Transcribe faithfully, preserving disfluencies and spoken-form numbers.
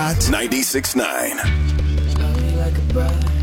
Hot ninety-six point nine. Love me like a brother.